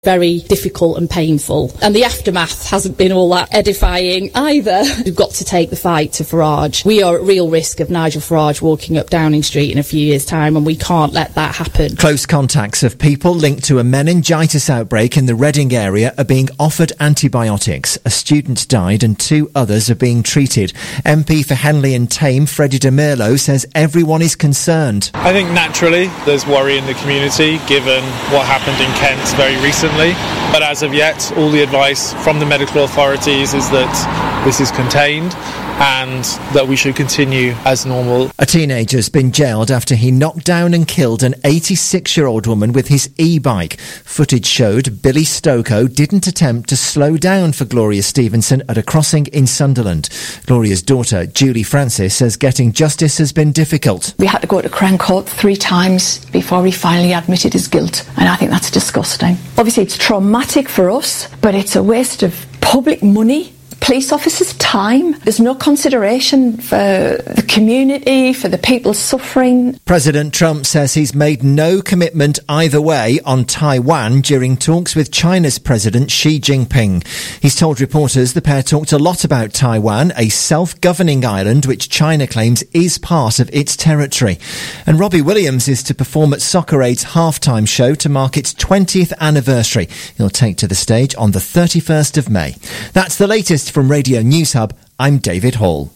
very difficult and painful. And the aftermath hasn't been all that edifying either. We've got to take the fight to Farage. We are at real risk of Nigel Farage walking up Downing Street in a few years' time, and we can't let that happen. Close contacts of people linked to a meningitis outbreak in the Reading area are being offered antibiotics. A student died and 2 others are being treated. MP for Henley and Tame, Freddie de Merlo, says everyone is concerned. I think naturally there's worry in the community given what happened in Kent very recently. But as of yet, all the advice from the medical authorities is that this is contained and that we should continue as normal. A teenager's been jailed after he knocked down and killed an 86-year-old woman with his e-bike. Footage showed Billy Stoko didn't attempt to slow down for Gloria Stevenson at a crossing in Sunderland. Gloria's daughter, Julie Francis, says getting justice has been difficult. We had to go to Crown Court 3 times before he finally admitted his guilt, and I think that's disgusting. Obviously, it's traumatic for us, but it's a waste of public money, police officers' time. There's no consideration for the community, for the people suffering. President Trump says he's made no commitment either way on Taiwan during talks with China's President Xi Jinping. He's told reporters the pair talked a lot about Taiwan, a self-governing island which China claims is part of its territory. And Robbie Williams is to perform at Soccer Aid's halftime show to mark its 20th anniversary. He'll take to the stage on the 31st of May. That's the latest from Radio News Hub. I'm David Hall.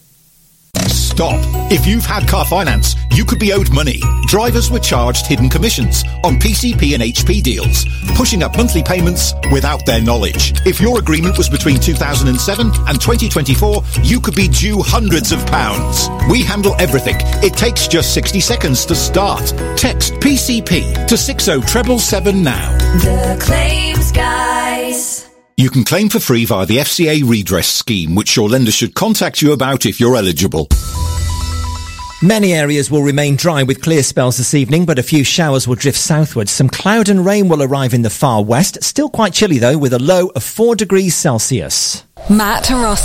Stop. If you've had car finance, you could be owed money. Drivers were charged hidden commissions on PCP and HP deals, pushing up monthly payments without their knowledge. If your agreement was between 2007 and 2024, you could be due hundreds of pounds. We handle everything. It takes just 60 seconds to start. Text PCP to 60777 now. The Claims Guys. You can claim for free via the FCA redress scheme, which your lender should contact you about if you're eligible. Many areas will remain dry with clear spells this evening, but a few showers will drift southwards. Some cloud and rain will arrive in the far west. Still quite chilly, though, with a low of 4 degrees Celsius. Matt Ross.